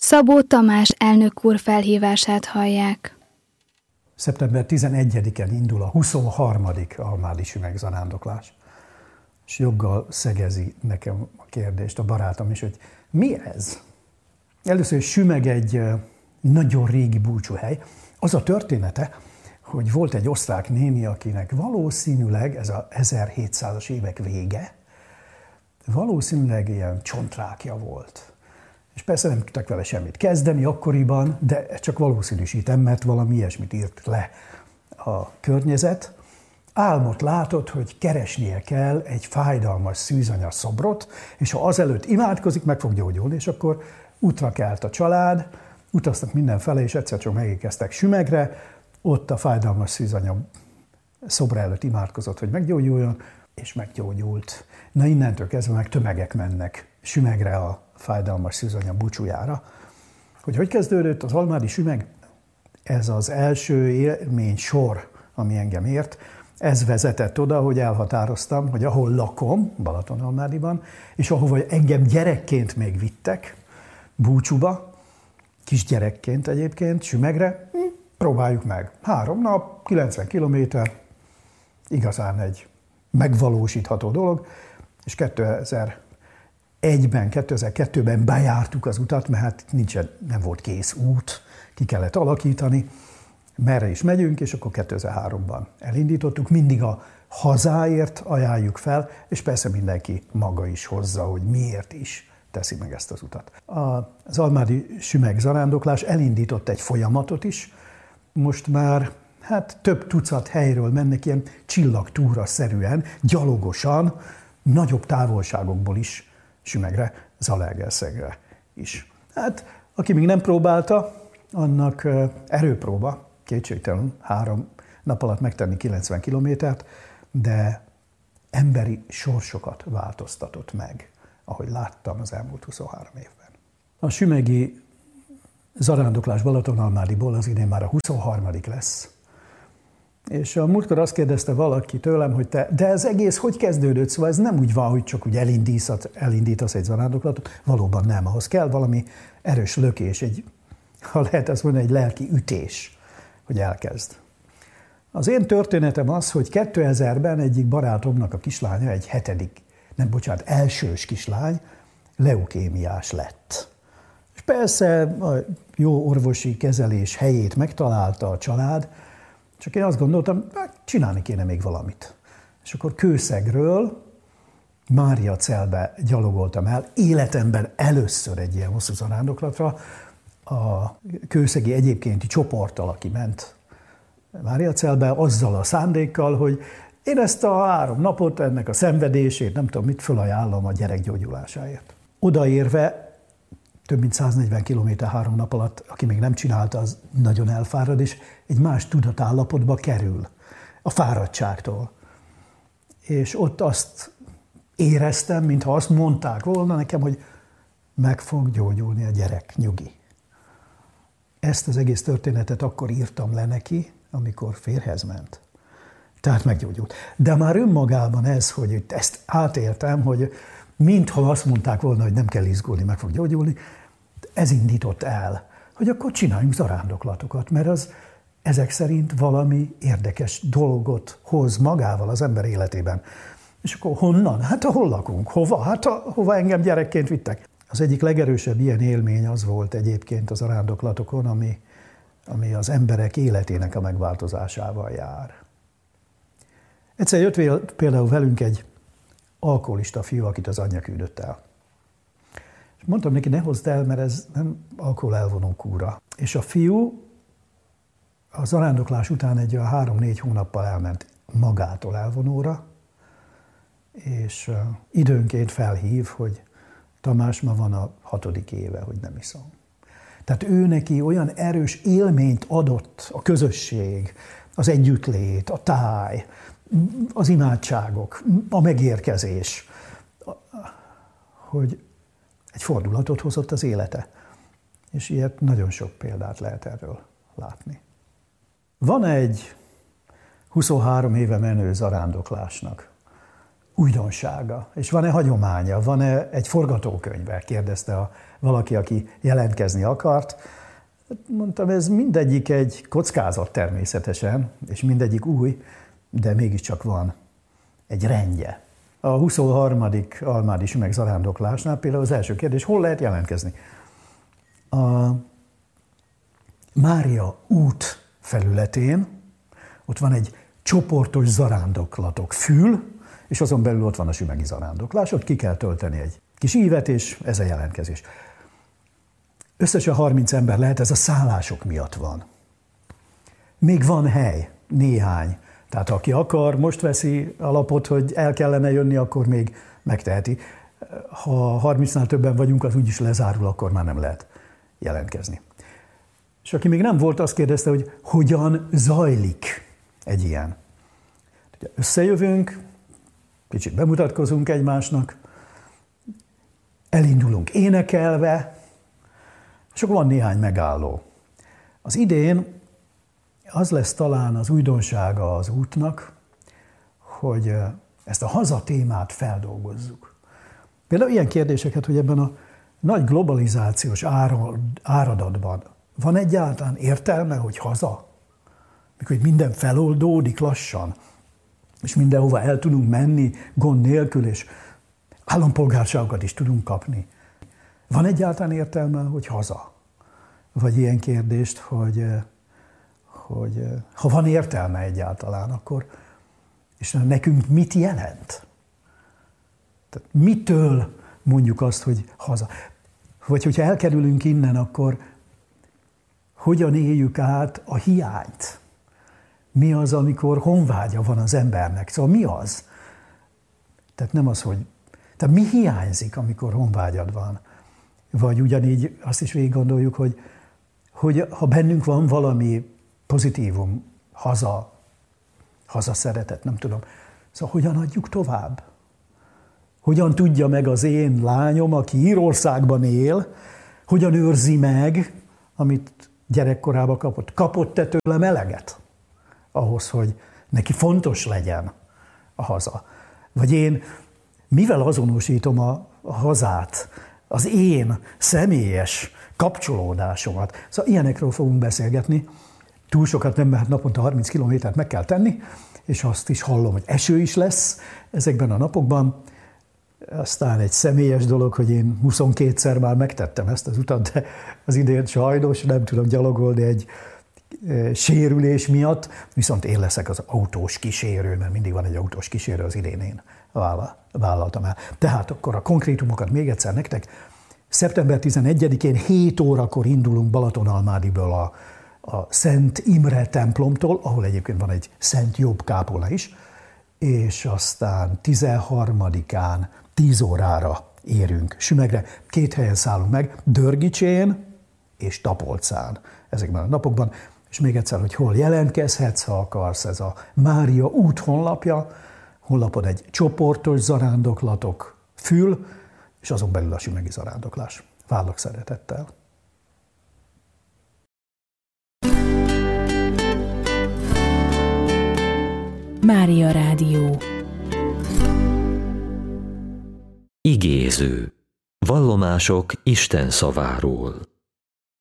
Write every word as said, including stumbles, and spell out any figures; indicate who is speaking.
Speaker 1: Szabó Tamás elnök úr felhívását hallják.
Speaker 2: szeptember tizenegyedikén indul a huszonharmadik almádi sümegzarándoklás. És joggal szegezi nekem a kérdést a barátom is, hogy mi ez? Először is Sümeg egy nagyon régi búcsúhely. Az a története, hogy volt egy osztrák néni, akinek valószínűleg, ez a ezerhétszázas évek vége, valószínűleg ilyen csontrákja volt. És persze nem tudtak vele semmit kezdeni akkoriban, de csak valószínűsítem, mert valami ilyesmit írt le a környezet. Álmot látott, hogy keresnie kell egy fájdalmas szűzanya szobrot, és ha azelőtt imádkozik, meg fog gyógyulni, és akkor útra kelt a család, utaztak mindenfele, és egyszer csak megérkeztek Sümegre, ott a fájdalmas szűzanya szobra előtt imádkozott, hogy meggyógyuljon, és meggyógyult. Na innentől kezdve meg tömegek mennek Sümegre a fájdalmas szűzanya búcsújára. Hogy hogy kezdődött az almádi sümeg? Ez az első élmény sor, ami engem ért. Ez vezetett oda, hogy elhatároztam, hogy ahol lakom, Balatonalmádiban, és ahova engem gyerekként még vittek, búcsúba, kisgyerekként egyébként, Sümegre, próbáljuk meg. Három nap, kilencven kilométer, igazán egy megvalósítható dolog, és kétezer-egyben, kétezer-kettőben bejártuk az utat, mert hát nincsen, nem volt kész út, ki kellett alakítani, merre is megyünk, és akkor kétezer-háromban elindítottuk, mindig a hazáért ajánljuk fel, és persze mindenki maga is hozza, hogy miért is teszi meg ezt az utat. Az almádi sümeg zarándoklás elindított egy folyamatot is, most már hát több tucat helyről mennek ilyen csillagtúra-szerűen, gyalogosan, nagyobb távolságokból is Sümegre, Zalaegerszegre is. Hát, aki még nem próbálta, annak erőpróba, kétségtelenül három nap alatt megtenni kilencven kilométert, de emberi sorsokat változtatott meg, ahogy láttam az elmúlt huszonhárom évben. A sümegi zarándoklás Balatonalmádiból az idén már a huszonharmadik lesz. És a múltkor azt kérdezte valaki tőlem, hogy te, de ez egész hogy kezdődött? Szóval ez nem úgy van, hogy csak úgy elindítasz egy zarándoklatot. Valóban nem. Ahhoz kell valami erős lökés, egy, ha lehet azt mondani, egy lelki ütés, hogy elkezd. Az én történetem az, hogy kétezerben egyik barátomnak a kislánya, egy hetedik, nem bocsánat, elsős kislány, leukémiás lett. És persze a jó orvosi kezelés helyét megtalálta a család, csak én azt gondoltam, hát csinálni kéne még valamit. És akkor Kőszegről Máriacelbe gyalogoltam el, életemben először egy ilyen hosszú zarándoklatra, a kőszegi egyébkénti csoporttal, aki ment Máriacelbe, azzal a szándékkal, hogy én ezt a három napot, ennek a szenvedését, nem tudom mit, fölajánlom a gyerek gyógyulásáért. Odaérve több mint száznegyven kilométer három nap alatt, aki még nem csinálta, az nagyon elfárad, és egy más tudatállapotba kerül a fáradtságtól. És ott azt éreztem, mintha azt mondták volna nekem, hogy meg fog gyógyulni a gyerek, nyugi. Ezt az egész történetet akkor írtam le neki, amikor férjhez ment. Tehát meggyógyult. De már önmagában ez, hogy ezt átéltem, hogy mintha azt mondták volna, hogy nem kell izgulni, meg fog gyógyulni, ez indított el, hogy akkor csináljunk zarándoklatokat, mert az ezek szerint valami érdekes dolgot hoz magával az ember életében. És akkor honnan? Hát ahol lakunk. Hova? Hát hova engem gyerekként vittek. Az egyik legerősebb ilyen élmény az volt egyébként az zarándoklatokon, ami, ami az emberek életének a megváltozásával jár. Egyszer jött például velünk egy alkoholista fiú, akit az anyja küldött el. És mondtam neki, ne hozd el, mert ez nem alkohol elvonó kúra. És a fiú a zarándoklás után egy olyan három-négy hónappal elment magától elvonóra, és időnként felhív, hogy Tamás, ma van a hatodik éve, hogy nem iszom. Tehát ő neki olyan erős élményt adott a közösség, az együttlét, a táj, az imádságok, a megérkezés, hogy egy fordulatot hozott az élete. És ilyet nagyon sok példát lehet erről látni. Van egy huszonhárom éve menő zarándoklásnak újdonsága, és van-e hagyománya, van-e egy forgatókönyve, kérdezte a, valaki, aki jelentkezni akart. Mondtam, ez mindegyik egy kockázat természetesen, és mindegyik új, de mégiscsak van egy rendje. A huszonharmadik almádi sümeg zarándoklásnál például az első kérdés, hol lehet jelentkezni? A Mária út felületén, ott van egy csoportos zarándoklatok fül, és azon belül ott van a sümegi zarándoklás, ott ki kell tölteni egy kis ívet, és ez a jelentkezés. Összesen harminc ember lehet, ez a szállások miatt van. Még van hely, néhány. Tehát aki akar, most veszi a lapot, hogy el kellene jönni, akkor még megteheti. Ha harmincnál többen vagyunk, az úgyis lezárul, akkor már nem lehet jelentkezni. És aki még nem volt, azt kérdezte, hogy hogyan zajlik egy ilyen. Összejövünk, kicsit bemutatkozunk egymásnak, elindulunk énekelve, és akkor van néhány megálló. Az idén az lesz talán az újdonsága az útnak, hogy ezt a haza témát feldolgozzuk. Például ilyen kérdéseket, hogy ebben a nagy globalizációs áradatban van egyáltalán értelme, hogy haza? Mikor minden feloldódik lassan, és mindenhova el tudunk menni gond nélkül, és állampolgárságokat is tudunk kapni. Van egyáltalán értelme, hogy haza? Vagy ilyen kérdést, hogy, hogy ha van értelme egyáltalán, akkor és nekünk mit jelent? Tehát mitől mondjuk azt, hogy haza? Vagy hogyha elkerülünk innen, akkor hogyan éljük át a hiányt? Mi az, amikor honvágya van az embernek? Szóval mi az? Tehát nem az, hogy... Tehát mi hiányzik, amikor honvágyad van? Vagy ugyanígy azt is végig gondoljuk, hogy, hogy ha bennünk van valami pozitívum, haza, haza szeretet, nem tudom. Szóval hogyan adjuk tovább? Hogyan tudja meg az én lányom, aki Írországban él, hogyan őrzi meg, amit gyerekkorában kapott? Kapott-e tőlem eleget? Ahhoz, hogy neki fontos legyen a haza. Vagy én mivel azonosítom a, a hazát, az én személyes kapcsolódásomat. Szóval ilyenekről fogunk beszélgetni. Túl sokat nem, mert naponta harminc kilométert meg kell tenni, és azt is hallom, hogy eső is lesz ezekben a napokban. Aztán egy személyes dolog, hogy én huszonkétszer már megtettem ezt az utat, de az idén sajnos nem tudom gyalogolni egy sérülés miatt, viszont én leszek az autós kísérő, mert mindig van egy autós kísérő, az idén én vállaltam el. Tehát akkor a konkrétumokat még egyszer nektek. szeptember tizenegyedikén hét órakor indulunk Balatonalmádiből a, a Szent Imre templomtól, ahol egyébként van egy Szent Jobb kápolna is, és aztán tizenharmadikán tíz órára érünk Sümegre. Két helyen szállunk meg, Dörgicsén és Tapolcán ezekben a napokban. És még egyszer, hogy hol jelentkezhetsz, ha akarsz, ez a Mária út honlapja, honlapon egy csoportos zarándoklatok fül, és azon belül a sümegi zarándoklás. Várlak szeretettel.
Speaker 3: Mária Rádió.
Speaker 4: Igéző. Vallomások Isten szaváról.